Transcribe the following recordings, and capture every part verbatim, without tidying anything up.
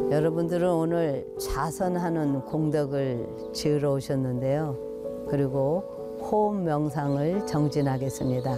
여러분들은 오늘 자선하는 공덕을 지으러 오셨는데요. 그리고 호흡 명상을 정진하겠습니다.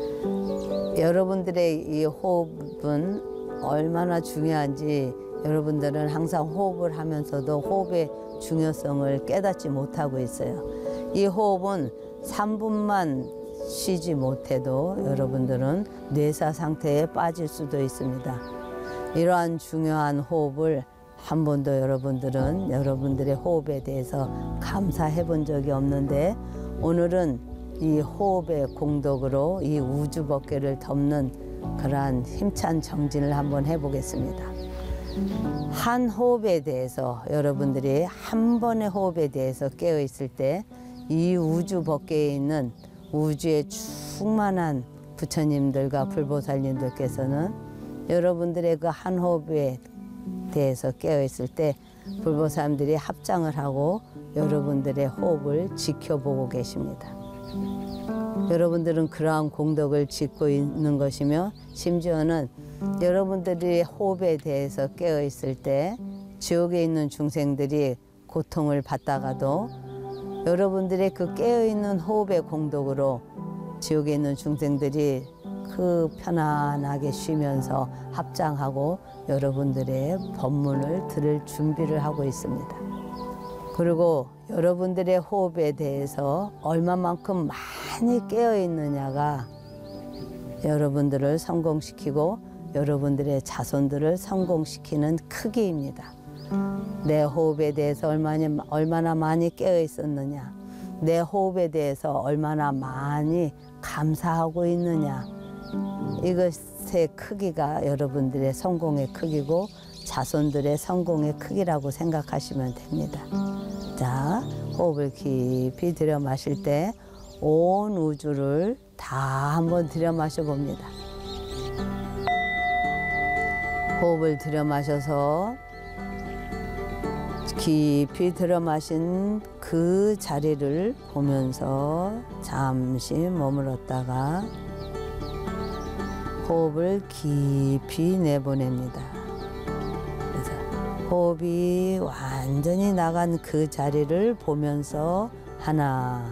여러분들의 이 호흡은 얼마나 중요한지 여러분들은 항상 호흡을 하면서도 호흡의 중요성을 깨닫지 못하고 있어요. 이 호흡은 삼 분만 쉬지 못해도 여러분들은 뇌사 상태에 빠질 수도 있습니다. 이러한 중요한 호흡을 한 번도 여러분들은 여러분들의 호흡에 대해서 감사해 본 적이 없는데, 오늘은 이 호흡의 공덕으로 이 우주 법계를 덮는 그러한 힘찬 정진을 한번 해보겠습니다. 한 호흡에 대해서 여러분들이 한 번의 호흡에 대해서 깨어 있을 때 이 우주 법계에 있는 우주의 충만한 부처님들과 불보살님들께서는 여러분들의 그 한 호흡에 대해서 깨어 있을 때 불보살님들이 합장을 하고 여러분들의 호흡을 지켜보고 계십니다. 여러분들은 그러한 공덕을 짓고 있는 것이며, 심지어는 여러분들이 호흡에 대해서 깨어 있을 때 지옥에 있는 중생들이 고통을 받다가도 여러분들의 그 깨어있는 호흡의 공덕으로 지옥에 있는 중생들이 그 편안하게 쉬면서 합장하고 여러분들의 법문을 들을 준비를 하고 있습니다. 그리고 여러분들의 호흡에 대해서 얼마만큼 많이 깨어있느냐가 여러분들을 성공시키고 여러분들의 자손들을 성공시키는 크기입니다. 내 호흡에 대해서 얼마나, 얼마나 많이 깨어 있었느냐, 내 호흡에 대해서 얼마나 많이 감사하고 있느냐, 이것의 크기가 여러분들의 성공의 크기고 자손들의 성공의 크기라고 생각하시면 됩니다. 자, 호흡을 깊이 들여 마실 때 온 우주를 다 한번 들여 마셔 봅니다. 호흡을 들여 마셔서 깊이 들여 마신 그 자리를 보면서 잠시 머물렀다가 호흡을 깊이 내보냅니다. 그래서 호흡이 완전히 나간 그 자리를 보면서 하나,